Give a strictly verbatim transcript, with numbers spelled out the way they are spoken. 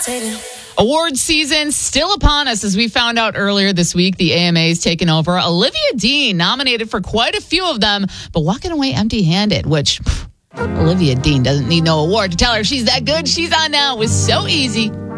Award season still upon us, as we found out earlier this week. The A M A is taken over. Olivia Dean nominated for quite a few of them, but walking away empty-handed, which pff, Olivia Dean doesn't need no award to tell her she's that good. She's on now. It was so easy.